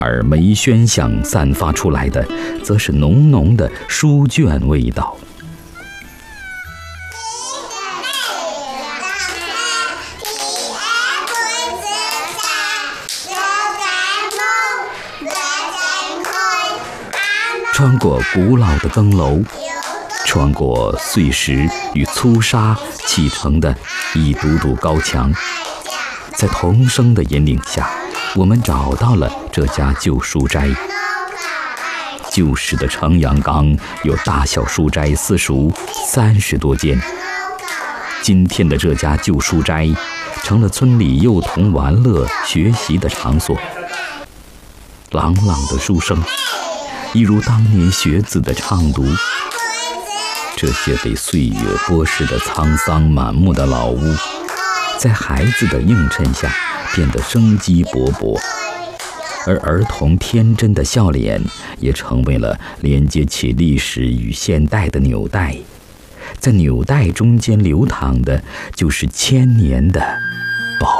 而梅轩香散发出来的，则是浓浓的书卷味道。穿过古老的更楼，穿过碎石与粗沙砌成的一堵堵高墙，在童声的引领下，我们找到了这家旧书斋。旧时的城阳冈有大小书斋私塾30多间，今天的这家旧书斋成了村里幼童玩乐学习的场所。朗朗的书声一如当年学子的唱读，这些被岁月剥蚀的沧桑满目的老屋，在孩子的映衬下变得生机勃勃，而儿童天真的笑脸也成为了连接起历史与现代的纽带，在纽带中间流淌的就是1000年的